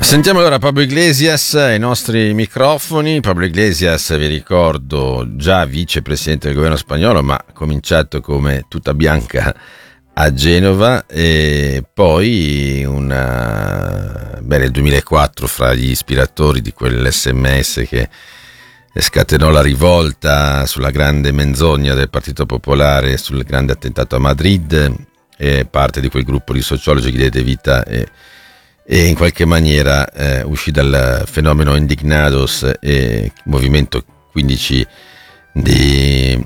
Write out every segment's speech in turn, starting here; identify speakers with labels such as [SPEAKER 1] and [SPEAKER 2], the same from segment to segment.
[SPEAKER 1] Sentiamo allora Pablo Iglesias ai nostri microfoni. Pablo Iglesias, vi ricordo, già vicepresidente del governo spagnolo, ma ha cominciato come tuta bianca a Genova e poi nel 2004 fra gli ispiratori di quell'SMS che scatenò la rivolta sulla grande menzogna del Partito Popolare sul grande attentato a Madrid, e parte di quel gruppo di sociologi che diede vita e in qualche maniera uscì dal fenomeno Indignados e movimento 15 di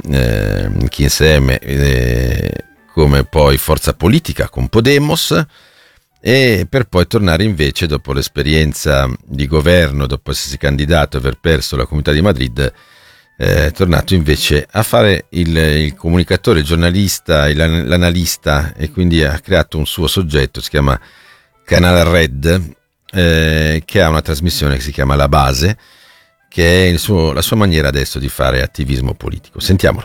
[SPEAKER 1] 15M come poi forza politica con Podemos, e per poi tornare invece, dopo l'esperienza di governo, dopo essersi candidato e aver perso la Comunità di Madrid, è tornato invece a fare il comunicatore, il giornalista, l'analista, e quindi ha creato un suo soggetto, si chiama Canal Red, che ha una trasmissione che si chiama La Base, che è la sua maniera adesso di fare attivismo politico. Sentiamolo.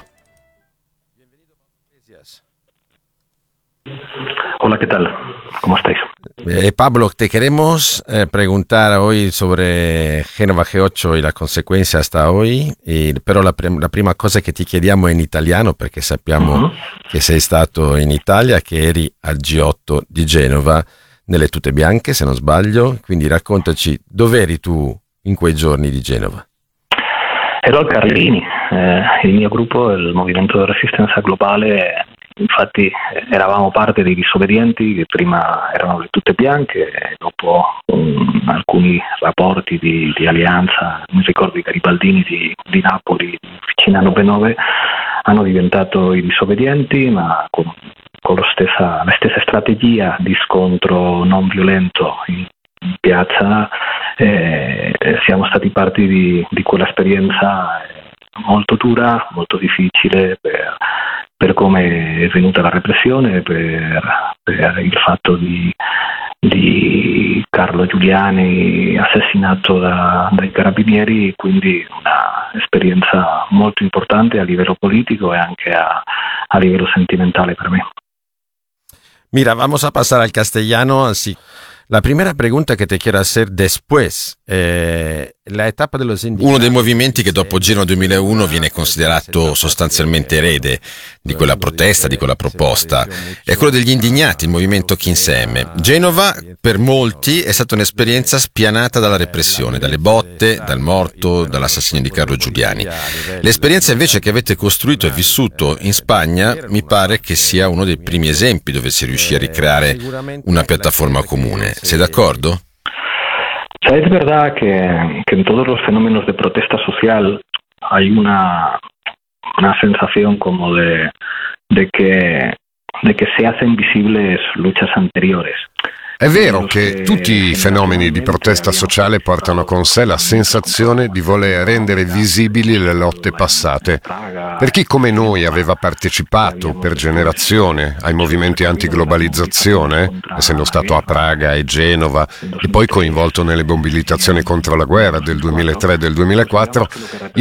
[SPEAKER 2] Hola, ¿qué tal? ¿Cómo estáis?
[SPEAKER 1] Pablo, te queremos preguntar hoy sobre Génova G8 y la consecuencia hasta hoy, pero la prima cosa che ti chiediamo è in italiano, perché sappiamo che sei stato in Italia, che eri al G8 di Genova, nelle tute bianche, se non sbaglio, quindi raccontaci dove eri tu in quei giorni di Genova.
[SPEAKER 2] Ero al Carlini, il mio gruppo, il Movimento di Resistenza Globale, infatti eravamo parte dei disobbedienti che prima erano le tute bianche e dopo alcuni rapporti di alleanza, mi ricordo i garibaldini di Napoli, vicino a 9-9, hanno diventato i disobbedienti, ma con la stessa strategia di scontro non violento in piazza. Siamo stati parte di quell'esperienza molto dura, molto difficile per come è venuta la repressione, per il fatto di Carlo Giuliani assassinato dai carabinieri, quindi una esperienza molto importante a livello politico e anche a livello sentimentale per me.
[SPEAKER 1] Mira, vamos a pasar al castellano, así. La primera pregunta che te quiero hacer después, la etapa de los indignados. Uno dei movimenti che dopo Genova 2001 viene considerato sostanzialmente erede di quella protesta, di quella proposta, è quello degli indignati, il movimento 15M. Genova per molti è stata un'esperienza spianata dalla repressione, dalle botte, dal morto, dall'assassinio di Carlo Giuliani. L'esperienza invece che avete costruito e vissuto in Spagna mi pare che sia uno dei primi esempi dove si riuscì a ricreare una piattaforma comune. ¿Estás de acuerdo?
[SPEAKER 2] Es verdad que en todos los fenómenos de protesta social hay una sensación como de que se hacen visibles luchas anteriores.
[SPEAKER 3] È vero che tutti i fenomeni di protesta sociale portano con sé la sensazione di voler rendere visibili le lotte passate. Per chi come noi aveva partecipato per generazione ai movimenti antiglobalizzazione, essendo stato a Praga e Genova e poi coinvolto nelle mobilitazioni contro la guerra del 2003 e del 2004,